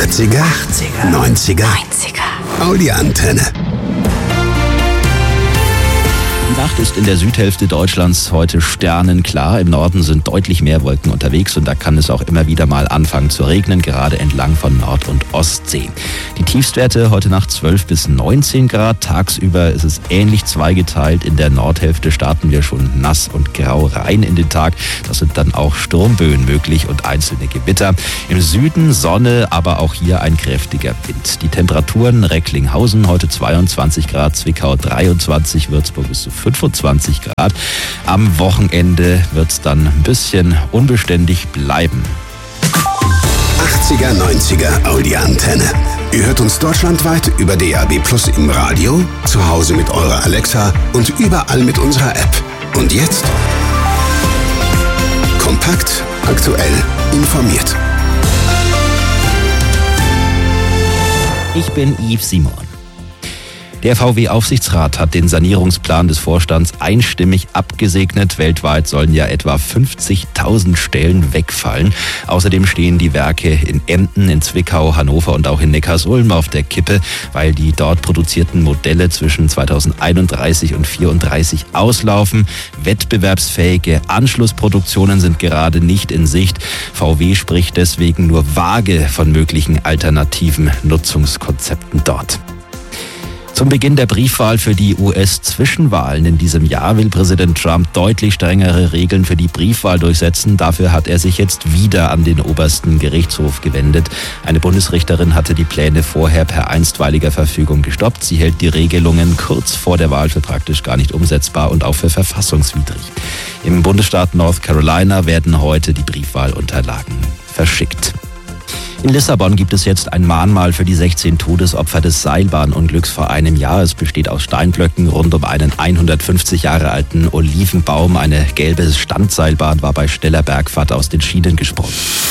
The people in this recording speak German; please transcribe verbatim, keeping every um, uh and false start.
achtziger, achtziger, neunziger, neunziger. Audi Antenne. Die Nacht ist in der Südhälfte Deutschlands heute sternenklar. Im Norden sind deutlich mehr Wolken unterwegs und da kann es auch immer wieder mal anfangen zu regnen, gerade entlang von Nord- und Ostsee. Die Tiefstwerte heute Nacht zwölf bis neunzehn Grad. Tagsüber ist es ähnlich zweigeteilt. In der Nordhälfte starten wir schon nass und grau rein in den Tag. Das sind dann auch Sturmböen möglich und einzelne Gewitter. Im Süden Sonne, aber auch hier ein kräftiger Wind. Die Temperaturen: Recklinghausen heute zweiundzwanzig Grad, Zwickau dreiundzwanzig, Würzburg bis zu fünfundzwanzig Grad. Am Wochenende wird es dann ein bisschen unbeständig bleiben. achtziger, neunziger Audi Antenne. Ihr hört uns deutschlandweit über D A B Plus im Radio, zu Hause mit eurer Alexa und überall mit unserer App. Und jetzt kompakt, aktuell, informiert. Ich bin Yves Simon. Der V W-Aufsichtsrat hat den Sanierungsplan des Vorstands einstimmig abgesegnet. Weltweit sollen ja etwa fünfzigtausend Stellen wegfallen. Außerdem stehen die Werke in Emden, in Zwickau, Hannover und auch in Neckarsulm auf der Kippe, weil die dort produzierten Modelle zwischen zweitausendeinunddreißig und vierunddreißig auslaufen. Wettbewerbsfähige Anschlussproduktionen sind gerade nicht in Sicht. V W spricht deswegen nur vage von möglichen alternativen Nutzungskonzepten dort. Zum Beginn der Briefwahl für die U S-Zwischenwahlen in diesem Jahr will Präsident Trump deutlich strengere Regeln für die Briefwahl durchsetzen. Dafür hat er sich jetzt wieder an den obersten Gerichtshof gewendet. Eine Bundesrichterin hatte die Pläne vorher per einstweiliger Verfügung gestoppt. Sie hält die Regelungen kurz vor der Wahl für praktisch gar nicht umsetzbar und auch für verfassungswidrig. Im Bundesstaat North Carolina werden heute die Briefwahlunterlagen verschickt. In Lissabon gibt es jetzt ein Mahnmal für die sechzehn Todesopfer des Seilbahnunglücks vor einem Jahr. Es besteht aus Steinblöcken rund um einen hundertfünfzig Jahre alten Olivenbaum. Eine gelbe Standseilbahn war bei schneller Bergfahrt aus den Schienen gesprungen.